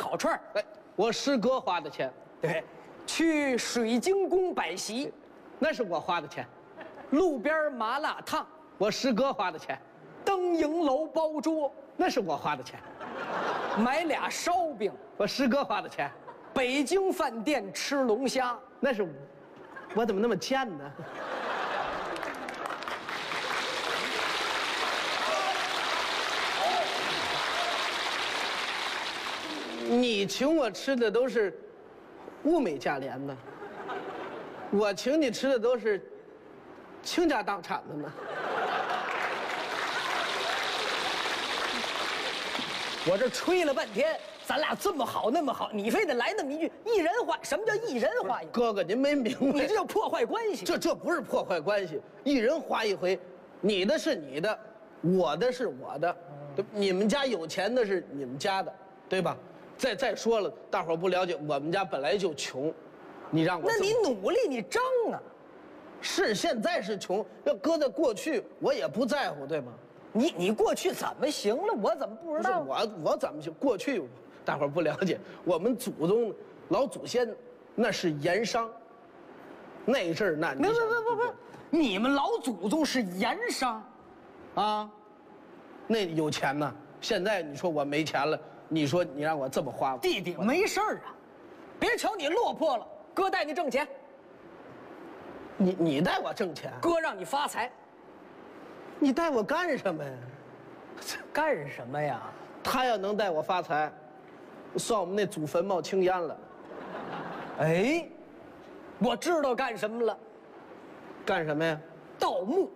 烤串儿， 哎，我师哥花的钱， 对，去水晶宫摆席， 那是我花的钱， 路边麻辣烫， 我师哥花的钱， 登营楼包桌， 那是我花的钱， 买俩烧饼， 我师哥花的钱， 北京饭店吃龙虾， 那是我怎么那么贱呢？你请我吃的都是物美价廉的，我请你吃的都是倾家荡产的呢。 我这吹了半天，咱俩这么好那么好，你非得来那么一句一人花。什么叫一人花一回？ 哥哥，您没明白， 你这叫破坏关系。 这不是破坏关系，一人花一回，你的是你的，我的是我的，对，你们家有钱的是你们家的，对吧？再说了，大伙儿不了解，我们家本来就穷，你让我那你努力，你争啊！ 是现在是穷，要搁在过去，我也不在乎，对吗？ 你过去怎么行了？我怎么不知道？ 我怎么行？过去大伙儿不了解，我们祖宗老祖先那是盐商，那阵儿那不，你们老祖宗是盐商， 啊，那有钱呢。现在你说我没钱了，你说你让我这么花， 弟弟没事儿啊，别瞧你落魄了，哥带你挣钱， 你带我挣钱， 哥让你发财， 你带我干什么呀？ 干什么呀？ 他要能带我发财，算我们那祖坟冒青烟了。 哎，我知道干什么了， 干什么呀？ 盗墓。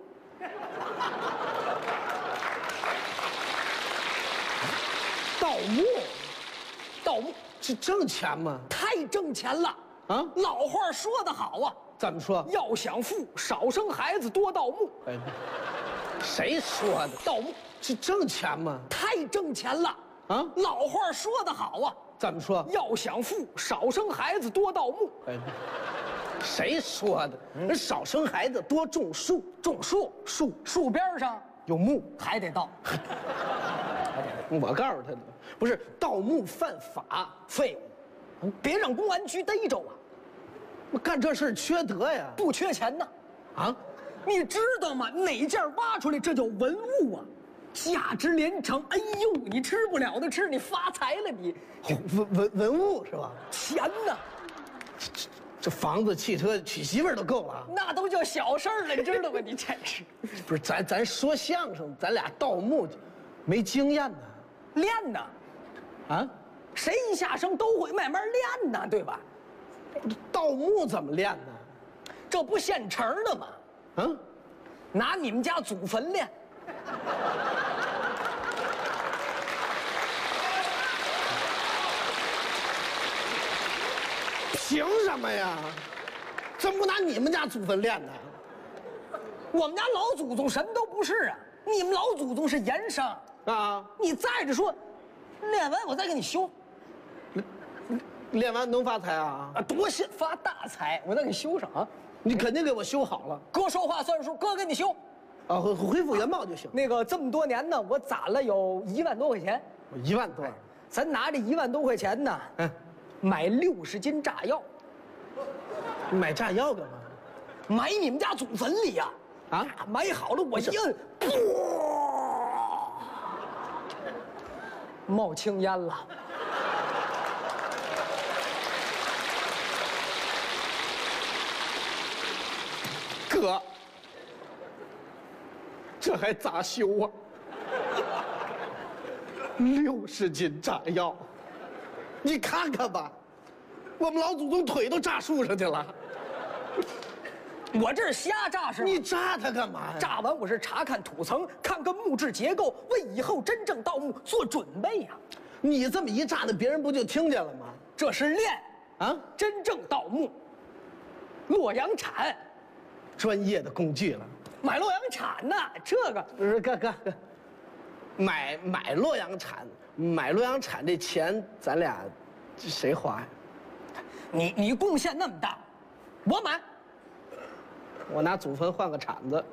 盗墓这挣钱吗？ 太挣钱了啊！ 老话说得好啊， 怎么说？ 要想富，少生孩子，多盗墓。 哎，谁说的？ 盗墓这挣钱吗？ 太挣钱了啊！ 老话说得好啊， 怎么说？ 要想富，少生孩子，多盗墓。 哎，谁说的？人少生孩子，多种树， 种树，树边上有墓还得盗。 我告诉他的，不是盗墓犯法， 废物，别让公安局逮着啊！ 我干这事缺德呀！ 不缺钱呢， 啊， 你知道吗？哪件挖出来这叫文物啊，价值连城。哎呦，你吃不了的吃，你发财了你。 文物是吧？ 钱呢？ 这房子、汽车、娶媳妇儿都够了， 那都叫小事儿了，你知道吗？你真是， 不是咱说相声，咱俩盗墓没经验呢。 练呢， 啊， 谁一下生都会慢慢练呢，对吧？ 盗墓怎么练呢？ 这不现成的吗？ 嗯， 拿你们家祖坟练。 凭什么呀？怎么不拿你们家祖坟练呢？ 我们家老祖宗什么都不是啊，你们老祖宗是盐商啊。 你再者说，练完我再给你修。 练完能发财啊？ 啊，多信发大财！我再给你修上啊！ 你肯定给我修好了。 哥说话算数，哥给你修。 啊，恢复原貌就行。 那个这么多年呢，我攒了有1万多块钱。 1万多， 咱拿这1万多块钱呢，买60斤炸药。 买炸药干嘛？ 埋你们家祖坟里呀！ 啊， 埋好了我一摁，冒青烟了。 哥，这还咋修啊？60斤炸药，你看看吧，我们老祖宗腿都炸树上去了。 我这是瞎炸是吗？ 你炸它干嘛呀？ 炸完我是查看土层，看看木质结构，为以后真正盗墓做准备呀。 你这么一炸，那别人不就听见了吗？ 这是练啊， 真正盗墓，洛阳铲， 专业的工具了。 买洛阳铲呐，这个不是哥，买洛阳铲，买洛阳铲这钱咱俩谁花呀？ 你贡献那么大，我买。 我拿祖坟换个铲子，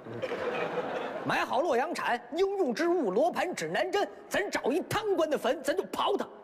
买好洛阳铲，应用之物罗盘指南针，咱找一贪官的坟，咱就刨它。